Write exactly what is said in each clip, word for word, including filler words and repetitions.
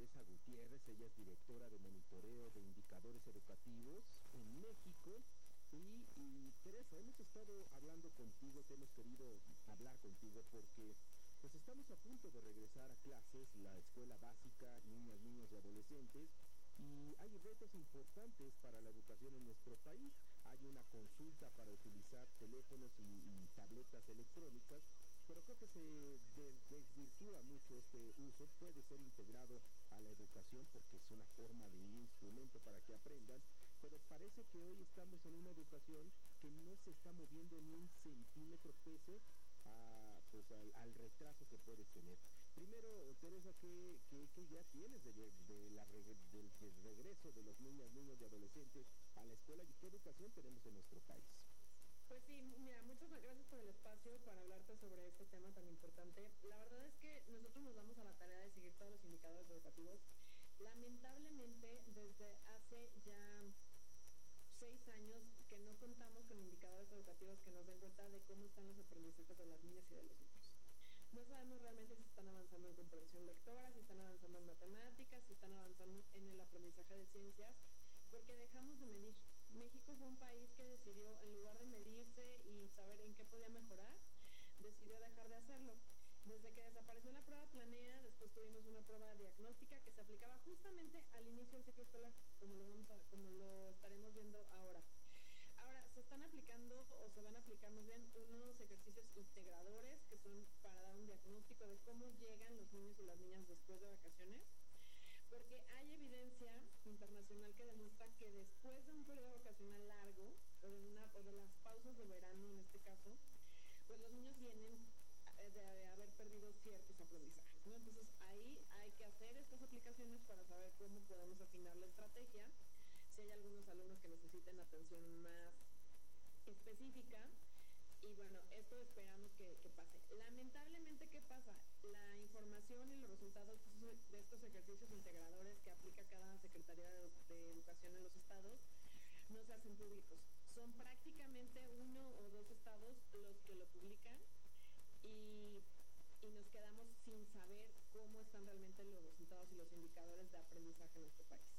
Teresa Gutiérrez, ella es directora de monitoreo de indicadores educativos en México. Y, y Teresa, hemos estado hablando contigo, te hemos querido hablar contigo porque pues estamos a punto de regresar a clases, la escuela básica, niñas, niños y adolescentes, y hay retos importantes para la educación en nuestro país. Hay una consulta para utilizar teléfonos y, y tabletas electrónicas, pero creo que se des- desvirtúa mucho este uso. Puede ser integrado a la educación porque es una forma de instrumento para que aprendan, pero parece que hoy estamos en una educación que no se está moviendo ni un centímetro pese a, pues, al, al retraso que puedes tener. Primero, Teresa, ¿qué, qué, qué idea tienes de, de la reg del, del regreso de los niñas, niños y adolescentes a la escuela y qué educación tenemos en nuestro país? Pues sí, mira, muchas gracias por el espacio para hablarte sobre este tema tan importante. La verdad es que nosotros nos damos a la tarea de seguir todos los indicadores educativos. Lamentablemente, desde hace ya seis años que no contamos con indicadores educativos que nos den cuenta de cómo están los aprendizajes de las niñas y de los niños. No sabemos realmente si están avanzando en comprensión lectora, si están avanzando en matemáticas, si están avanzando en el aprendizaje de ciencias, porque dejamos de medir. México fue un país que decidió, en lugar de medirse y saber en qué podía mejorar, decidió dejar de hacerlo. Desde que desapareció la prueba planea, después tuvimos una prueba diagnóstica que se aplicaba justamente al inicio del ciclo escolar, como lo, vamos a, como lo estaremos viendo ahora. Ahora, se están aplicando, o se van a aplicar más bien, unos ejercicios integradores que son para dar un diagnóstico de cómo llegan los niños y las niñas después de vacaciones, porque hay evidencia internacional que demuestra que después de un periodo vacacional largo, o de, una, o de las pausas de verano en este caso, pues los niños vienen de haber perdido ciertos aprendizajes, ¿no? Entonces ahí hay que hacer estas aplicaciones para saber cómo podemos afinar la estrategia, si hay algunos alumnos que necesiten atención más específica. Y bueno, esto esperamos que, que pase. Lamentablemente, ¿qué pasa? La información y los resultados de estos ejercicios integradores que aplica cada Secretaría de, de Educación en los estados no se hacen públicos. Son prácticamente uno o dos estados los que lo publican y, y nos quedamos sin saber cómo están realmente los resultados y los indicadores de aprendizaje en nuestro país.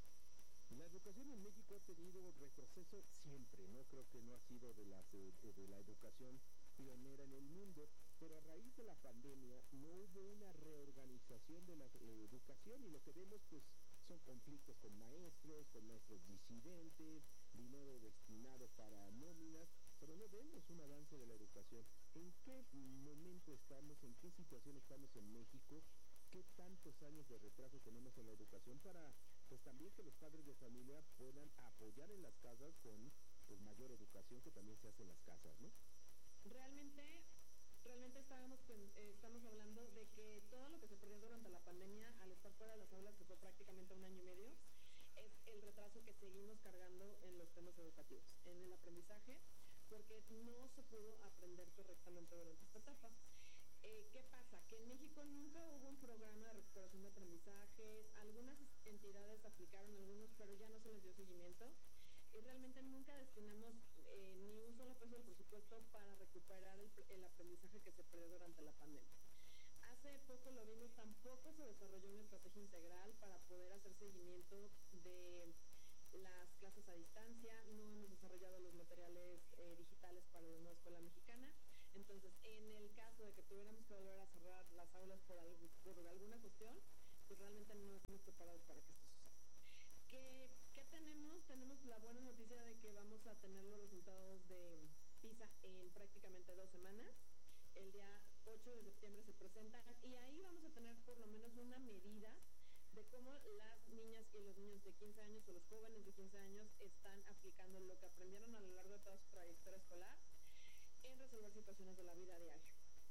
La educación en México ha tenido retroceso siempre, ¿no? Creo que no ha sido de, las, de, de la educación pionera en el mundo, pero a raíz de la pandemia no hubo una reorganización de la eh, educación y lo que vemos pues son conflictos con maestros, con maestros disidentes, dinero destinado para nóminas, pero no vemos un avance de la educación. ¿En qué momento estamos, en qué situación estamos en México? ¿Qué tantos años de retraso tenemos en la educación para, pues también que los padres de familia puedan apoyar en las casas con pues mayor educación que también se hace en las casas, ¿no? Realmente, realmente estábamos, eh, estamos hablando de que todo lo que se perdió durante la pandemia al estar fuera de las aulas, que fue prácticamente un año y medio, es el retraso que seguimos cargando en los temas educativos, en el aprendizaje, porque no se pudo aprender correctamente durante esta etapa. Eh, ¿Qué pasa? Que en México nunca hubo un programa de recuperación de aprendizajes, algunas entidades aplicaron algunos, pero ya no se les dio seguimiento, y realmente nunca destinamos eh, ni un solo peso del presupuesto para recuperar el, el aprendizaje que se perdió durante la pandemia. Hace poco lo vimos, tampoco se desarrolló una estrategia integral para poder hacer seguimiento de las clases a distancia, no hemos desarrollado los materiales eh, digitales para la nueva escuela mexicana. Entonces, en el caso de que tuviéramos que volver a cerrar las aulas por, algo, por alguna cuestión, pues realmente no estamos preparados para que esto suceda. ¿Qué, ¿Qué tenemos? Tenemos la buena noticia de que vamos a tener los resultados de PISA en prácticamente dos semanas. El día ocho de septiembre se presentan y ahí vamos a tener por lo menos una medida de cómo las niñas y los niños de quince años o los jóvenes de quince años están aplicando lo que aprendieron a lo largo de toda su trayectoria escolar en resolver situaciones de la vida diaria.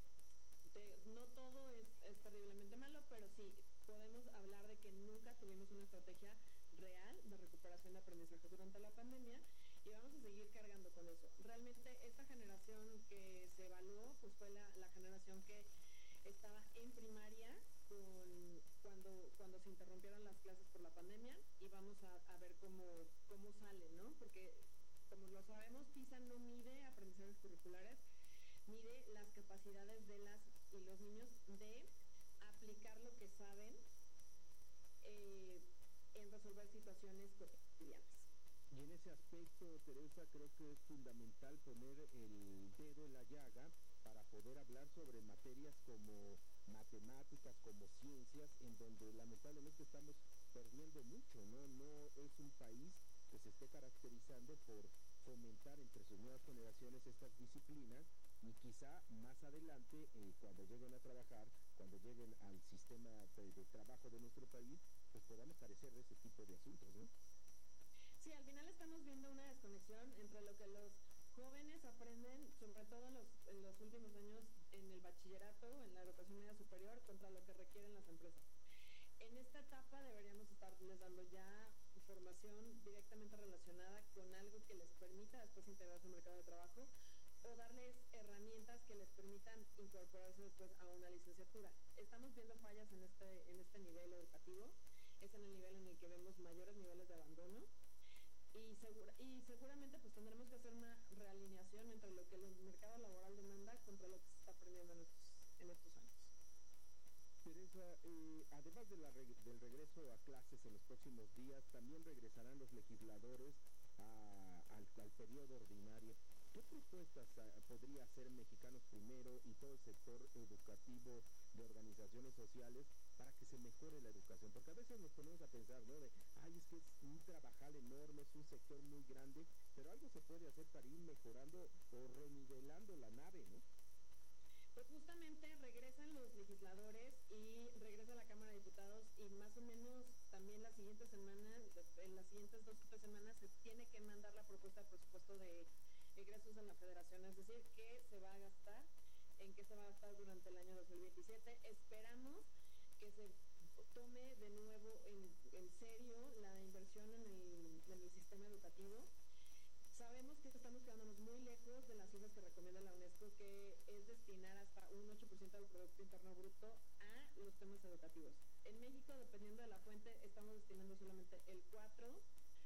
De, no todo es, es terriblemente malo, pero sí podemos hablar de que nunca tuvimos una estrategia real de recuperación de aprendizaje durante la pandemia y vamos a seguir cargando con eso. Realmente esta generación que se evaluó pues fue la, la generación que estaba en primaria con, cuando, cuando se interrumpieron las clases por la pandemia y vamos a, a ver cómo, cómo sale, ¿no? Porque como lo sabemos, PISA no mide aprendizajes curriculares, mide las capacidades de las y los niños de aplicar lo que saben ese aspecto, Teresa, creo que es fundamental poner el dedo en la llaga para poder hablar sobre materias como matemáticas, como ciencias, en donde lamentablemente estamos perdiendo mucho, ¿no? No es un país que se esté caracterizando por fomentar entre sus nuevas generaciones estas disciplinas y quizá más adelante, eh, cuando lleguen a trabajar, cuando lleguen al sistema de, de trabajo de nuestro país, pues podamos carecer de ese tipo de asuntos, ¿no? Sí, al final estamos viendo una desconexión entre lo que los jóvenes aprenden, sobre todo en los, en los últimos años en el bachillerato, en la educación media superior, contra lo que requieren las empresas. En esta etapa deberíamos estarles dando ya formación directamente relacionada con algo que les permita después integrarse al mercado de trabajo o darles herramientas que les permitan incorporarse después a una licenciatura. Estamos viendo fallas en este, en este nivel educativo, es en el nivel en el que vemos mayores niveles de abandono y, segura, y seguramente pues tendremos que hacer una realineación entre lo que el mercado laboral demanda contra lo que se está aprendiendo en estos, en estos años. Teresa, eh, además de la reg del regreso a clases en los próximos días, también regresarán los legisladores a, al, al periodo ordinario. ¿Qué propuestas a, podría hacer Mexicanos Primero y todo el sector educativo de organizaciones sociales para que se mejore la educación? Porque a veces nos ponemos a pensar, ¿no? De, ay, es que es un trabajal enorme, es un sector muy grande, pero algo se puede hacer para ir mejorando o renivelando la nave, ¿no? Pues justamente regresan los legisladores y regresa la Cámara de Diputados y más o menos también la siguiente semana, en las siguientes dos o tres semanas se tiene que mandar la propuesta de presupuesto de egresos en la Federación, es decir, qué se va a gastar, en qué se va a gastar durante el año dos mil veintisiete. Esperamos que se tome de nuevo en, en serio la inversión en el, en el sistema educativo. Sabemos que estamos quedándonos muy lejos de las cifras que recomienda la UNESCO, que es destinar hasta un ocho por ciento del Producto Interno Bruto a los temas educativos. En México, dependiendo de la fuente, estamos destinando solamente el cuatro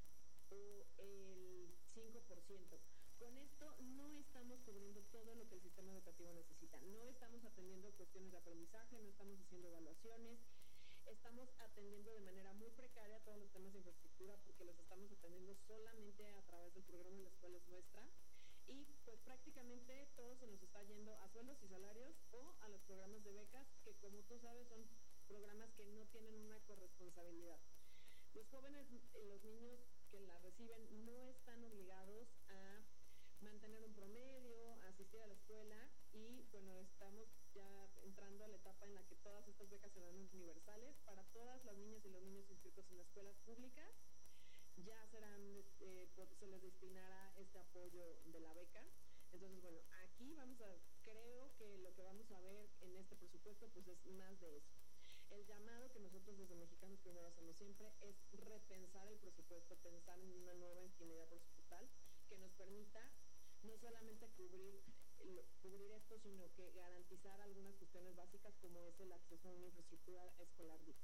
o el cinco por ciento. Con esto no estamos cubriendo todo lo que el sistema educativo necesita. No estamos atendiendo cuestiones de aprendizaje, no estamos haciendo evaluaciones, estamos atendiendo de manera muy precaria todos los temas de infraestructura porque los estamos atendiendo solamente a través del programa de la escuela es nuestra y pues prácticamente todo se nos está yendo a sueldos y salarios o a los programas de becas que como tú sabes son programas que no tienen una corresponsabilidad. Los jóvenes, los niños que la reciben no están obligados a mantener un promedio, a asistir a la escuela y bueno, estamos ya entrando a la etapa en la que todas estas becas serán universales para todas las niñas y los niños inscritos en escuelas públicas. Ya serán, eh, se les destinará este apoyo de la beca. Entonces, bueno, aquí vamos a, creo que lo que vamos a ver en este presupuesto pues es más de eso. El llamado que nosotros desde Mexicanos Primero hacemos siempre es repensar el presupuesto, pensar en una nueva ingeniería presupuestal que nos permita no solamente cubrir, cubrir esto, sino que garantizar algunas cuestiones básicas como es el acceso a una infraestructura escolar digna.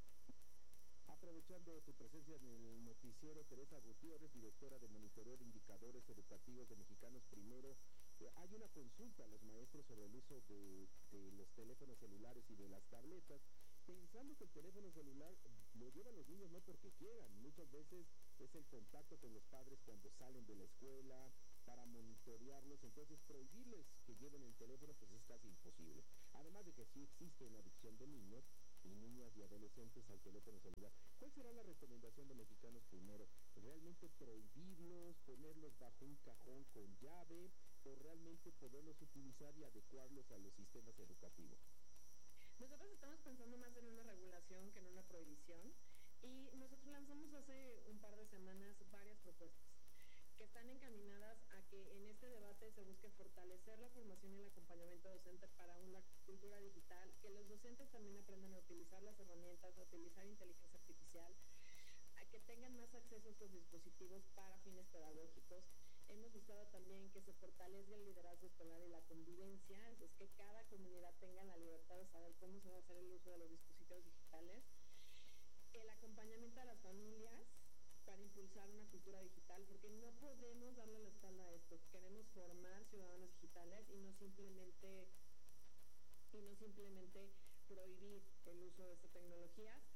Aprovechando tu presencia en el noticiero, Teresa Gutiérrez, directora de Monitoreo de Indicadores Educativos de Mexicanos Primero, eh, hay una consulta a los maestros sobre el uso de, de los teléfonos celulares y de las tabletas, pensando que el teléfono celular lo llevan los niños no porque quieran, muchas veces es el contacto con los padres cuando salen de la escuela, para monitorearlos, entonces prohibirles que lleven el teléfono pues es casi imposible. Además de que sí existe una adicción de niños y niñas y adolescentes al teléfono celular. ¿Cuál será la recomendación de Mexicanos Primero? ¿Realmente prohibirlos, ponerlos bajo un cajón con llave o realmente poderlos utilizar y adecuarlos a los sistemas educativos? Nosotros estamos pensando más en una regulación que en una prohibición y nosotros lanzamos hace un par de semanas varias propuestas que están encaminadas a que en este debate se busque fortalecer la formación y el acompañamiento docente para una cultura digital, que los docentes también aprendan a utilizar las herramientas, a utilizar inteligencia artificial, a que tengan más acceso a estos dispositivos para fines pedagógicos. Hemos buscado también que se fortalezca el liderazgo escolar y la convivencia, es que cada comunidad tenga la libertad de saber cómo se va a hacer el uso de los dispositivos digitales, el acompañamiento a las familias para impulsar una cultura digital, porque no podemos darle la espalda a esto. Queremos formar ciudadanos digitales y no simplemente y no simplemente prohibir el uso de estas tecnologías. Y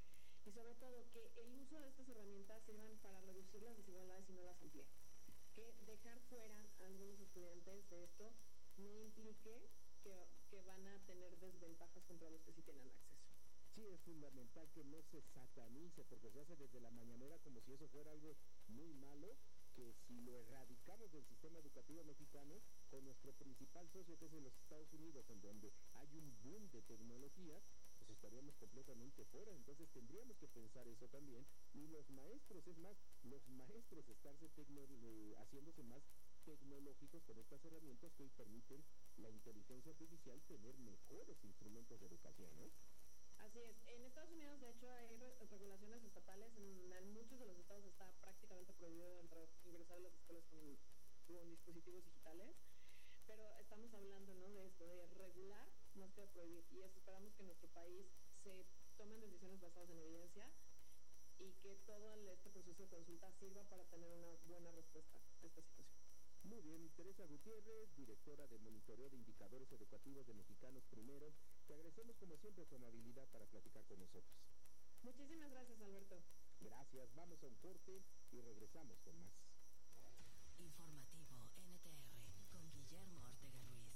y sobre todo que el uso de estas herramientas sirvan para reducir las desigualdades y no las amplíe. Que dejar fuera a algunos estudiantes de esto no implique que, que van a tener desventajas contra los que sí tienen acceso. Sí, es fundamental que no se satanice, porque se hace desde la mañanera como si eso fuera algo muy malo, que si lo erradicamos del sistema educativo mexicano, con nuestro principal socio que es en los Estados Unidos, en donde hay un boom de tecnología, pues estaríamos completamente fuera. Entonces tendríamos que pensar eso también, y los maestros, es más, los maestros estarse tecno eh, haciéndose más tecnológicos con estas herramientas que hoy permiten la inteligencia artificial tener mejores instrumentos de educación, ¿no? Así es. En Estados Unidos, de hecho, hay re regulaciones estatales. En, en muchos de los estados está prácticamente prohibido entrar, ingresar a las escuelas con, con dispositivos digitales. Pero estamos hablando, ¿no?, de esto, de regular más que de prohibir. Y esperamos que en nuestro país se tomen decisiones basadas en evidencia y que todo el, este proceso de consulta sirva para tener una buena respuesta a esta situación. Muy bien, Teresa Gutiérrez, directora de Monitoreo de Indicadores Educativos de Mexicanos Primero, te agradecemos como siempre tu amabilidad para platicar con nosotros. Muchísimas gracias, Alberto. Gracias, vamos a un corte y regresamos con más. Informativo N T R con Guillermo Ortega Ruiz.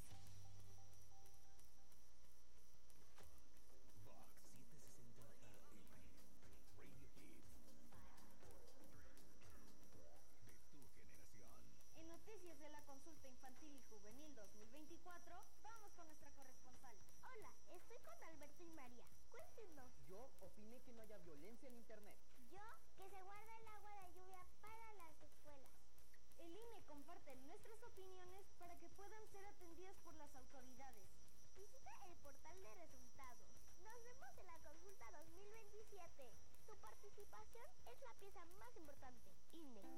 Vox setecientos sesenta A M, Radio Hits de tu generación. En noticias de la consulta infantil y juvenil dos mil veinticuatro, vamos con nuestra corresponsal. Hola, estoy con Alberto y María. Cuéntenos. Yo opiné que no haya violencia en internet. Yo, que se guarda el agua de lluvia para las escuelas. El I N E comparte nuestras opiniones para que puedan ser atendidas por las autoridades. Visita el portal de resultados. Nos vemos en la consulta dos mil veintisiete. Tu participación es la pieza más importante. I N E.